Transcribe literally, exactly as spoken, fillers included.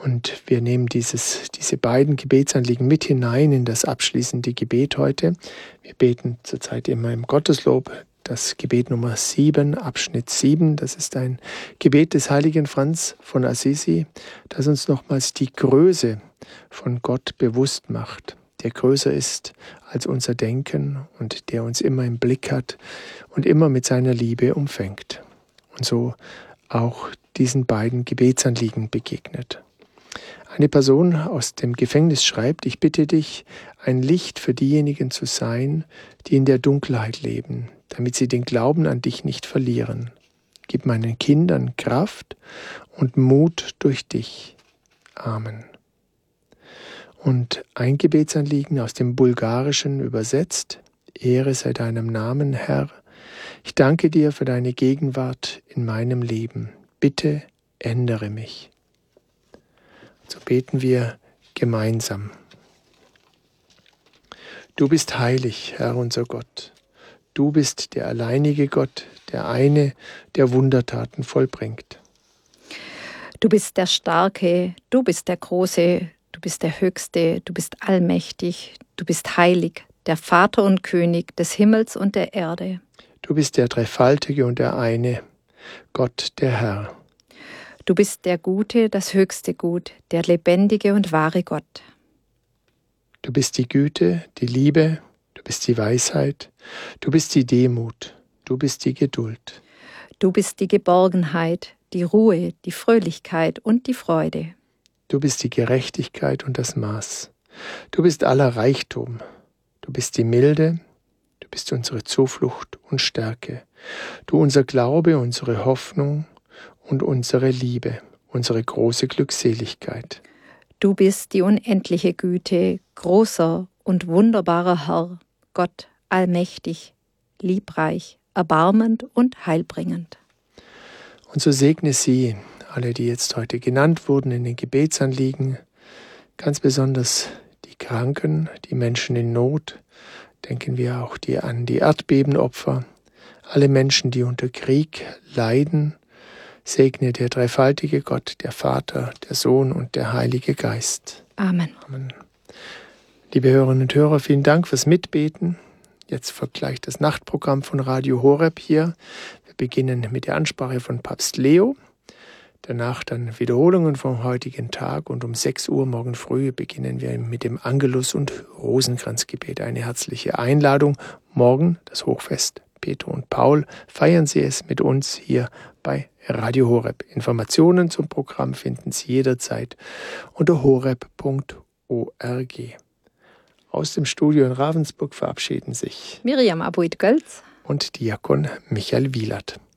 Und wir nehmen dieses, diese beiden Gebetsanliegen mit hinein in das abschließende Gebet heute. Wir beten zurzeit immer im Gotteslob das Gebet Nummer sieben, Abschnitt sieben. Das ist ein Gebet des heiligen Franz von Assisi, das uns nochmals die Größe von Gott bewusst macht, der größer ist als unser Denken und der uns immer im Blick hat und immer mit seiner Liebe umfängt. Und so auch diesen beiden Gebetsanliegen begegnet. Eine Person aus dem Gefängnis schreibt: Ich bitte dich, ein Licht für diejenigen zu sein, die in der Dunkelheit leben, damit sie den Glauben an dich nicht verlieren. Gib meinen Kindern Kraft und Mut durch dich. Amen. Und ein Gebetsanliegen aus dem Bulgarischen übersetzt: Ehre sei deinem Namen, Herr. Ich danke dir für deine Gegenwart in meinem Leben. Bitte ändere mich. So beten wir gemeinsam. Du bist heilig, Herr unser Gott. Du bist der alleinige Gott, der eine, der Wundertaten vollbringt. Du bist der Starke, du bist der Große, du bist der Höchste, du bist allmächtig, du bist heilig, der Vater und König des Himmels und der Erde. Du bist der Dreifaltige und der eine, Gott der Herr. Du bist der Gute, das höchste Gut, der lebendige und wahre Gott. Du bist die Güte, die Liebe, du bist die Weisheit, du bist die Demut, du bist die Geduld. Du bist die Geborgenheit, die Ruhe, die Fröhlichkeit und die Freude. Du bist die Gerechtigkeit und das Maß. Du bist aller Reichtum. Du bist die Milde, du bist unsere Zuflucht und Stärke. Du unser Glaube, unsere Hoffnung und unsere Liebe, unsere große Glückseligkeit. Du bist die unendliche Güte, großer und wunderbarer Herr, Gott allmächtig, liebreich, erbarmend und heilbringend. Und so segne sie, alle, die jetzt heute genannt wurden in den Gebetsanliegen, ganz besonders die Kranken, die Menschen in Not, denken wir auch die, an die Erdbebenopfer, alle Menschen, die unter Krieg leiden, segne der dreifaltige Gott, der Vater, der Sohn und der Heilige Geist. Amen. Amen. Liebe Hörerinnen und Hörer, vielen Dank fürs Mitbeten. Jetzt folgt gleich das Nachtprogramm von Radio Horeb hier. Wir beginnen mit der Ansprache von Papst Leo. Danach dann Wiederholungen vom heutigen Tag und um sechs Uhr morgen früh beginnen wir mit dem Angelus- und Rosenkranzgebet. Eine herzliche Einladung. Morgen das Hochfest Peter und Paul. Feiern Sie es mit uns hier bei Radio Horeb. Informationen zum Programm finden Sie jederzeit unter horeb punkt org. Aus dem Studio in Ravensburg verabschieden sich Miriam Abuid-Gölz und Diakon Michael Wielert.